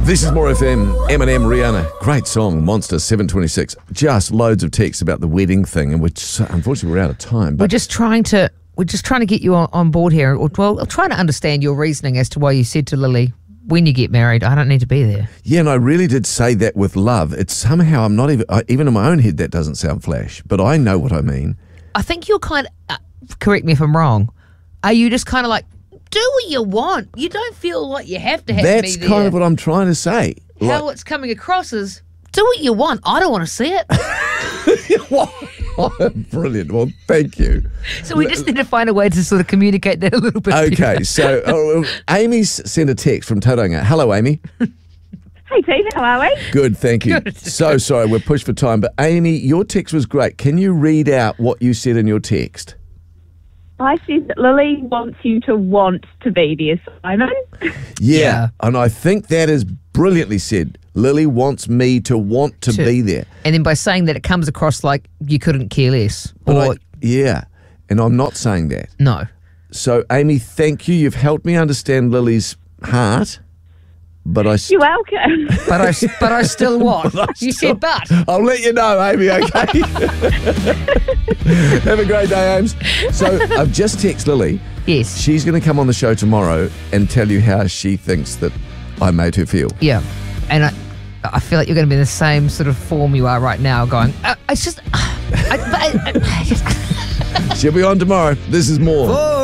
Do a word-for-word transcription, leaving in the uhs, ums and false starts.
This is More F M, Eminem, Rihanna. Great song, Monster, seven twenty-six. Just loads of texts about the wedding thing, and we're just, unfortunately we're out of time. But We're just trying to we're just trying to get you on, on board here. Or, well, I'm trying to understand your reasoning as to why you said to Lily, when you get married, I don't need to be there. yeah, and I really did say that with love. It's somehow, I'm not even, I, even in my own head that doesn't sound flash, but I know what I mean. I think you're kind of, uh, correct me if I'm wrong, are you just kind of like, do what you want. You don't feel like you have to have That's me there. kind of what I'm trying to say. How Like, it's coming across is, do what you want. I don't want to see it. brilliant. Well, thank you. So we just need to find a way to sort of communicate that a little bit Okay, better. so uh, Amy's sent a text from Tauranga. Hello, Amy. Hey, Peter, how are we? Good, thank you. Good. So sorry, we're pushed for time. But Amy, your text was great. Can you read out what you said in your text? I said that Lily wants you to want to be there, Simon. Yeah, Yeah. and I think that is brilliantly said. Lily wants me to want to, To- be there. And then by saying that, it comes across like you couldn't care less. But Or, I- yeah, and I'm not saying that. no. So, Amy, thank you. You've helped me understand Lily's heart. But I, You're welcome. But I, but I still want. I You still- said but. I'll let you know, Amy, okay? Have a great day, Ames. So I've just texted Lily. Yes. She's going to come on the show tomorrow and tell you how she thinks that I made her feel. Yeah. And I, I feel like you're going to be in the same sort of form you are right now, going, uh, it's just... I, but I, I, She'll be on tomorrow. This is more.